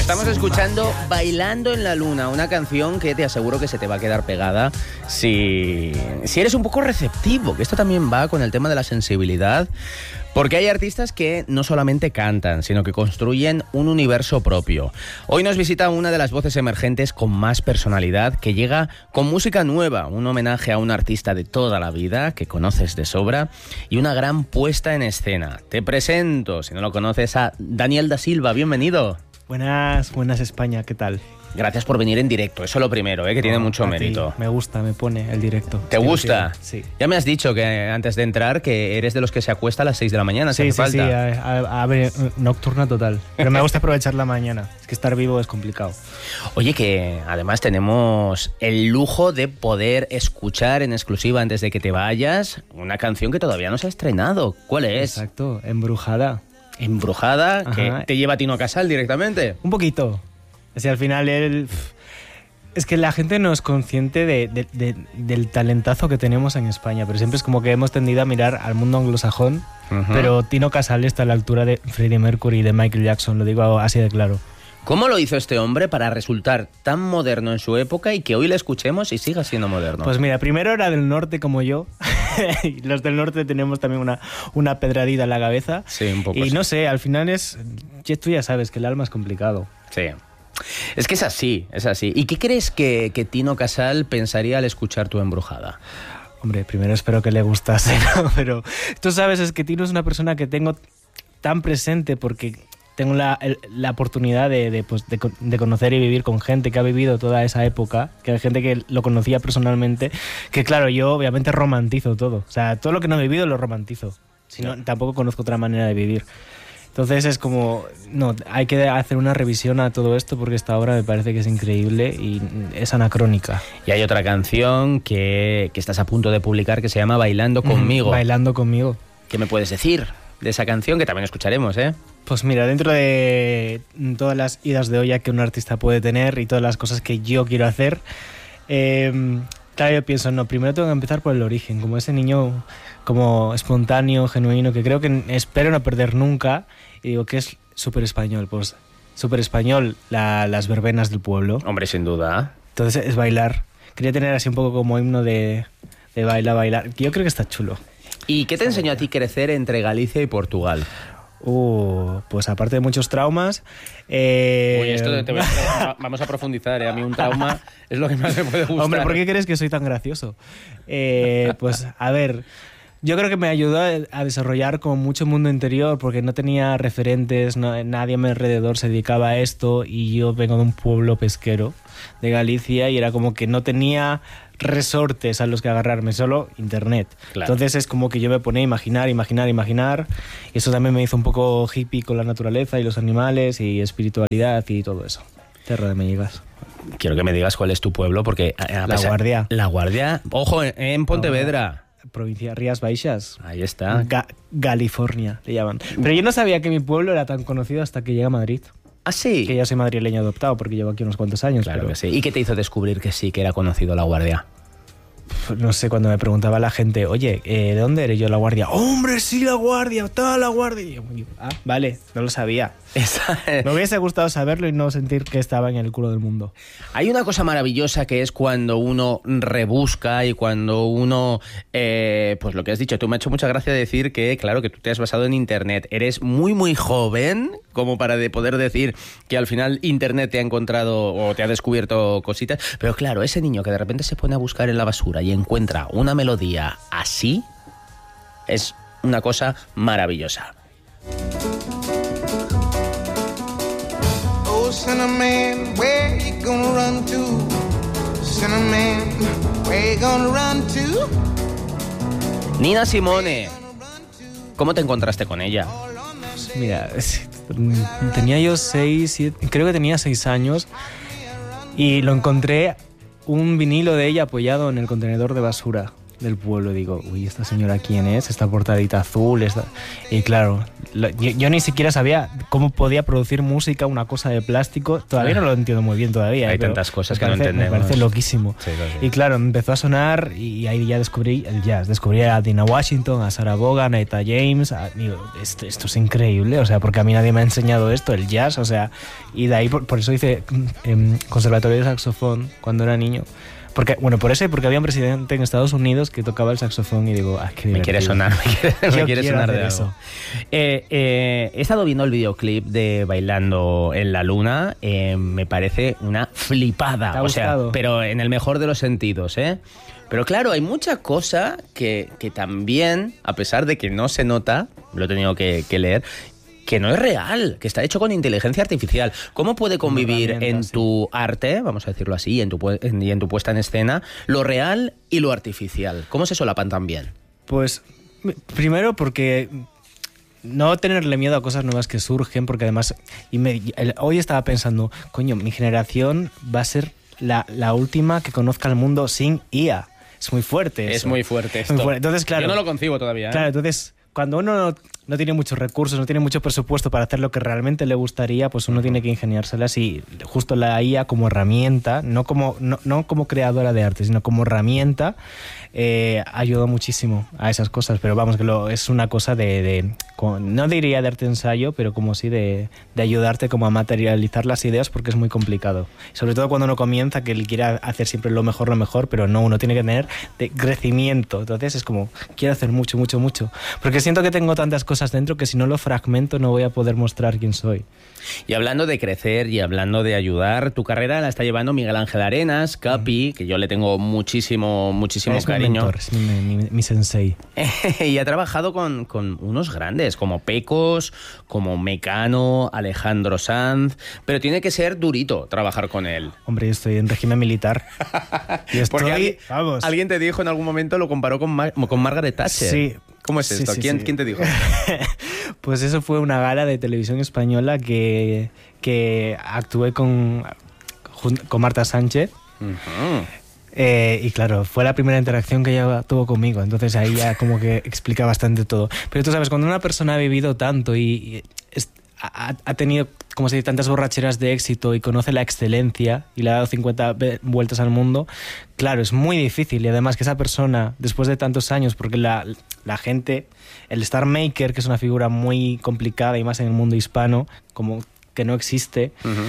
Estamos escuchando Bailando en la Luna, una canción que te aseguro que se te va a quedar pegada si eres un poco receptivo, que esto también va con el tema de la sensibilidad, porque hay artistas que no solamente cantan, sino que construyen un universo propio. Hoy nos visita una de las voces emergentes con más personalidad, que llega con música nueva, un homenaje a un artista de toda la vida, que conoces de sobra, y una gran puesta en escena. Te presento, si no lo conoces, a Daniel da Silva. Bienvenido. Buenas España, ¿qué tal? Gracias por venir en directo, eso lo primero, que tiene mucho mérito. Me gusta, me pone el directo. ¿Te gusta? Sí. Ya me has dicho que antes de entrar que eres de los que se acuesta a las 6 de la mañana, si hace falta. Sí, a ver, nocturna total. Pero me gusta aprovechar la mañana, es que estar vivo es complicado. Oye, que además tenemos el lujo de poder escuchar en exclusiva antes de que te vayas una canción que todavía no se ha estrenado. ¿Cuál es? Exacto, Embrujada. Embrujada, Ajá. Que te lleva a Tino Casal directamente. Un poquito. O sea, al final es que la gente no es consciente del talentazo que tenemos en España, pero siempre es como que hemos tendido a mirar al mundo anglosajón, pero Tino Casal está a la altura de Freddie Mercury y de Michael Jackson, lo digo así de claro. ¿Cómo lo hizo este hombre para resultar tan moderno en su época y que hoy le escuchemos y siga siendo moderno? Pues mira, primero era del norte como yo. Y los del norte tenemos también una pedradita en la cabeza. Sí, un poco. Y sí. no sé, al final tú ya sabes que el alma es complicado. Sí. Es que es así, es así. ¿Y qué crees que Tino Casal pensaría al escuchar tu Embrujada? Hombre, primero espero que le gustase, ¿no? Pero tú sabes, es que Tino es una persona que tengo tan presente porque tengo la oportunidad de conocer y vivir con gente que ha vivido toda esa época, que hay gente que lo conocía personalmente, que claro, yo obviamente romantizo todo. O sea, todo lo que no he vivido lo romantizo. Si no, tampoco conozco otra manera de vivir. Entonces es como, no, hay que hacer una revisión a todo esto porque esta obra me parece que es increíble y es anacrónica. Y hay otra canción que estás a punto de publicar que se llama Bailando conmigo. Bailando conmigo. ¿Qué me puedes decir de esa canción que también escucharemos, Pues mira, dentro de todas las idas de olla que un artista puede tener y todas las cosas que yo quiero hacer, claro, yo pienso, no, primero tengo que empezar por el origen, como ese niño como espontáneo, genuino, que creo que espero no perder nunca, y digo que es súper español, pues súper español las verbenas del pueblo. Hombre, sin duda. Entonces es bailar. Quería tener así un poco como himno de bailar, que yo creo que está chulo. ¿Y qué te enseñó a ti crecer entre Galicia y Portugal? Pues aparte de muchos traumas... vamos a profundizar, A mí un trauma es lo que más me puede gustar. Hombre, ¿por qué crees que soy tan gracioso? Pues a ver, yo creo que me ayudó a desarrollar como mucho mundo interior porque no tenía referentes, nadie a mi alrededor se dedicaba a esto y yo vengo de un pueblo pesquero de Galicia y era como que no tenía resortes a los que agarrarme, solo internet. Claro. Entonces es como que yo me ponía a imaginar. Y eso también me hizo un poco hippie con la naturaleza y los animales y espiritualidad y todo eso. Terra de Melligas. Quiero que me digas cuál es tu pueblo porque... La Guardia. La Guardia. Ojo, en Pontevedra. Provincia Rías Baixas. Ahí está. California le llaman. Pero yo no sabía que mi pueblo era tan conocido hasta que llegué a Madrid. ¿Ah, sí? Que ya soy madrileño adoptado porque llevo aquí unos cuantos años. Claro pero... que sí. ¿Y qué te hizo descubrir que sí, que era conocido La Guardia? No sé, cuando me preguntaba la gente, oye, ¿de dónde eres? Yo, La Guardia. ¡Hombre, sí, La Guardia! ¡Toda La Guardia! Y yo, vale, no lo sabía. Me hubiese gustado saberlo y no sentir que estaba en el culo del mundo. Hay una cosa maravillosa que es cuando uno rebusca y cuando uno... pues lo que has dicho, tú me ha hecho mucha gracia decir que, claro, que tú te has basado en Internet. Eres muy, muy joven como para poder decir que al final Internet te ha encontrado o te ha descubierto cositas. Pero claro, ese niño que de repente se pone a buscar en la basura y encuentra una melodía así, es una cosa maravillosa. Cinnamon, where you gonna run to? Cinnamon, where you gonna run to? Nina Simone, ¿cómo te encontraste con ella? Mira, tenía yo 6 años y lo encontré un vinilo de ella apoyado en el contenedor de basura del pueblo. Digo, uy, ¿esta señora quién es? Esta portadita azul. Y claro, yo ni siquiera sabía cómo podía producir música una cosa de plástico. Todavía no lo entiendo muy bien todavía. Hay tantas cosas que no entendemos. Me parece loquísimo. Sí. Y claro, empezó a sonar y ahí ya descubrí el jazz. Descubrí a Dina Washington, a Sarah Vaughan, a Etta James. Digo, esto es increíble, o sea, porque a mí nadie me ha enseñado esto, el jazz, o sea, y de ahí por eso hice conservatorio de saxofón cuando era niño. Porque había un presidente en Estados Unidos que tocaba el saxofón y digo, qué divertido. Me quiere sonar, me quiere sonar de algo. Eso. He estado viendo el videoclip de Bailando en la Luna, me parece una flipada. ¿Te ha gustado? Pero en el mejor de los sentidos, ¿eh? Pero claro, hay mucha cosa que también, a pesar de que no se nota, lo he tenido que leer, que no es real, que está hecho con inteligencia artificial. ¿Cómo puede convivir en tu arte, vamos a decirlo así, y en tu puesta en escena, lo real y lo artificial? ¿Cómo se solapan tan bien? Pues, primero porque no tenerle miedo a cosas nuevas que surgen, porque además, hoy estaba pensando, coño, mi generación va a ser la última que conozca el mundo sin IA. Es muy fuerte eso. Es muy fuerte esto. Muy fuerte. Entonces, claro, yo no lo concibo todavía, ¿eh? Claro, entonces, cuando uno no tiene muchos recursos, no tiene mucho presupuesto para hacer lo que realmente le gustaría, pues uno tiene que ingeniárselas, y justo la IA como herramienta, no como creadora de arte, sino como herramienta, ayudó muchísimo a esas cosas. Pero vamos, que es una cosa no diría de arte ensayo, pero como sí de ayudarte como a materializar las ideas, porque es muy complicado. Sobre todo cuando uno comienza, que él quiere hacer siempre lo mejor, pero no, uno tiene que tener crecimiento. Entonces es como, quiero hacer mucho, porque siento que tengo tantas cosas dentro que si no lo fragmento no voy a poder mostrar quién soy. Y hablando de crecer y hablando de ayudar, tu carrera la está llevando Miguel Ángel Arenas, Capi, que yo le tengo muchísimo cariño. Mi mentor, es mi sensei. Y ha trabajado con unos grandes, como Pecos, como Mecano, Alejandro Sanz, pero tiene que ser durito trabajar con él. Hombre, yo estoy en régimen militar. Porque alguien te dijo en algún momento, lo comparó con Margaret Thatcher. Sí. ¿Cómo es esto? ¿Quién te dijo? Pues eso fue una gala de televisión española que actué con Marta Sánchez. Uh-huh. Y claro, fue la primera interacción que ella tuvo conmigo, entonces ahí ya como que explica bastante todo. Pero tú sabes, cuando una persona ha vivido tanto y ha tenido, como se dice, tantas borracheras de éxito y conoce la excelencia y le ha dado 50 vueltas al mundo, claro, es muy difícil. Y además que esa persona, después de tantos años, porque la gente, el Star Maker, que es una figura muy complicada y más en el mundo hispano, como que no existe,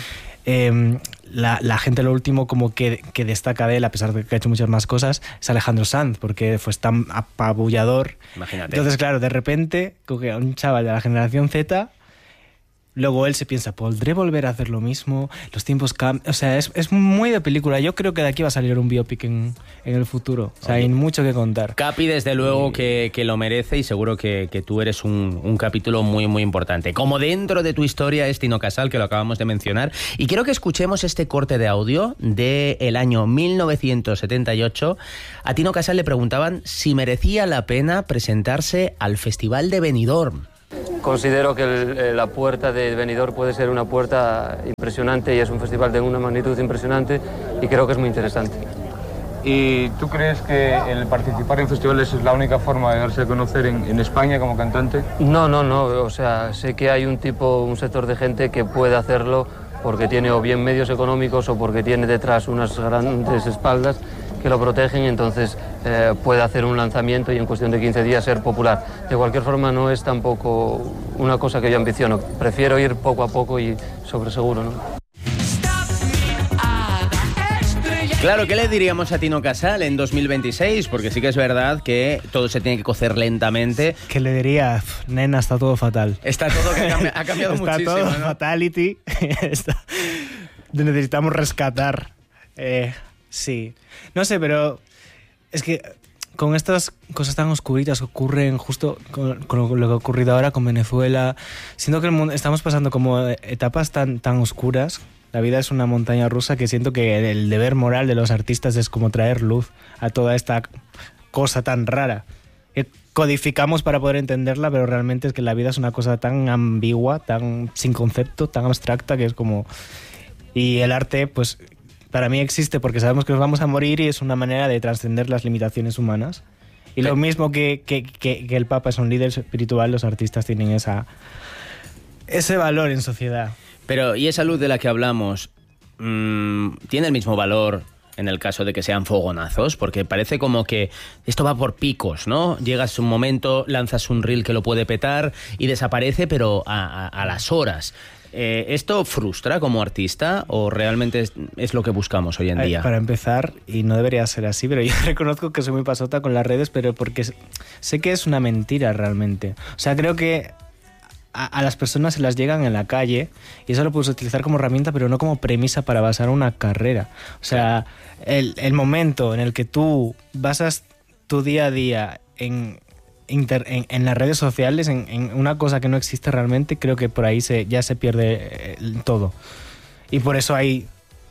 la gente lo último como que destaca de él, a pesar de que ha hecho muchas más cosas, es Alejandro Sanz, porque fue tan apabullador. Imagínate. Entonces, claro, de repente, coge a un chaval de la generación Z. Luego él se piensa, ¿podré volver a hacer lo mismo? Los tiempos cambian. O sea, es muy de película. Yo creo que de aquí va a salir un biopic en el futuro. O sea, hay mucho que contar. Capi, desde luego que lo merece, y seguro que tú eres un capítulo muy, muy importante. Como dentro de tu historia es Tino Casal, que lo acabamos de mencionar. Y quiero que escuchemos este corte de audio del año 1978. A Tino Casal le preguntaban si merecía la pena presentarse al Festival de Benidorm. Considero que la puerta de Benidorm puede ser una puerta impresionante, y es un festival de una magnitud impresionante, y creo que es muy interesante. ¿Y tú crees que el participar en festivales es la única forma de darse a conocer en España como cantante? No, o sea, sé que hay un sector de gente que puede hacerlo porque tiene o bien medios económicos o porque tiene detrás unas grandes espaldas que lo protegen, y entonces puede hacer un lanzamiento y en cuestión de 15 días ser popular. De cualquier forma, no es tampoco una cosa que yo ambiciono. Prefiero ir poco a poco y sobre seguro, ¿no? Claro, ¿qué le diríamos a Tino Casal en 2026? Porque sí que es verdad que todo se tiene que cocer lentamente. ¿Qué le diría? Nena, está todo fatal. Está todo que ha cambiado está muchísimo, todo ¿no? Fatality. Necesitamos rescatar. Sí. No sé, pero es que con estas cosas tan oscuritas que ocurren justo con lo que ha ocurrido ahora con Venezuela, siento que el mundo, estamos pasando como etapas tan oscuras. La vida es una montaña rusa que siento que el deber moral de los artistas es como traer luz a toda esta cosa tan rara. Que codificamos para poder entenderla, pero realmente es que la vida es una cosa tan ambigua, tan sin concepto, tan abstracta, que es como... Y el arte, pues... Para mí existe porque sabemos que nos vamos a morir y es una manera de trascender las limitaciones humanas. Y lo mismo que el Papa es un líder espiritual, los artistas tienen ese valor en sociedad. Pero, ¿y esa luz de la que hablamos tiene el mismo valor en el caso de que sean fogonazos? Porque parece como que esto va por picos, ¿no? Llegas un momento, lanzas un reel que lo puede petar y desaparece, pero a las horas. ¿Esto frustra como artista o realmente es lo que buscamos hoy en día? Para empezar, y no debería ser así, pero yo reconozco que soy muy pasota con las redes, pero porque sé que es una mentira realmente. O sea, creo que a las personas se las llegan en la calle y eso lo puedes utilizar como herramienta, pero no como premisa para basar una carrera. O sea, el momento en el que tú basas tu día a día en las redes sociales, en una cosa que no existe realmente, creo que por ahí ya se pierde todo. Y por eso hay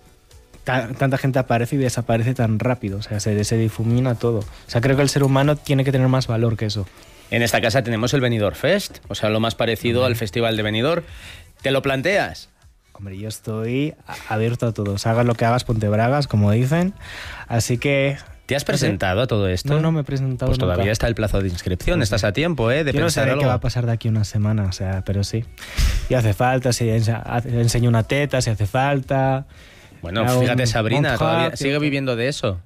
tanta gente aparece y desaparece tan rápido. O sea, se difumina todo. O sea, creo que el ser humano tiene que tener más valor que eso. En esta casa tenemos el Benidorm Fest, o sea, lo más parecido al Festival de Benidorm. ¿Te lo planteas? Hombre, yo estoy abierto a todo. O sea, hagas lo que hagas, ponte bragas, como dicen. Así que... ¿Te has presentado a todo esto? No me he presentado Pues nunca. todavía está el plazo de inscripción, estás a tiempo, de yo no sé pensar algo. qué va a pasar de aquí a una semana, o sea, pero sí. Y hace falta, si enseño una teta, si hace falta. Bueno, fíjate, Sabrina, todavía sigue viviendo de eso.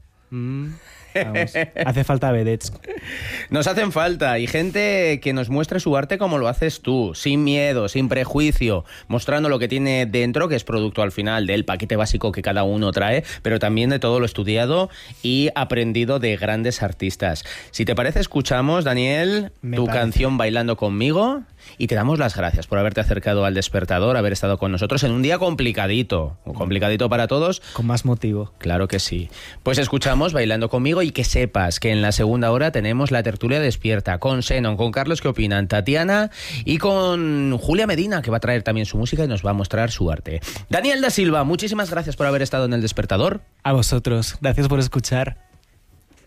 Vamos, hace falta vedettes. Nos hacen falta y gente que nos muestre su arte como lo haces tú, sin miedo, sin prejuicio, mostrando lo que tiene dentro, que es producto al final del paquete básico que cada uno trae, pero también de todo lo estudiado y aprendido de grandes artistas. Si te parece, escuchamos, Daniel, tu canción Bailando conmigo y te damos las gracias por haberte acercado al Despertador, haber estado con nosotros en un día complicadito para todos. Con más motivo. Claro que sí. Pues escuchamos Bailando conmigo y que sepas que en la segunda hora tenemos la tertulia despierta con Xenon, con Carlos que opinan, Tatiana y con Julia Medina, que va a traer también su música y nos va a mostrar su arte. Daniel da Silva, muchísimas gracias por haber estado en El Despertador. A vosotros, gracias por escuchar.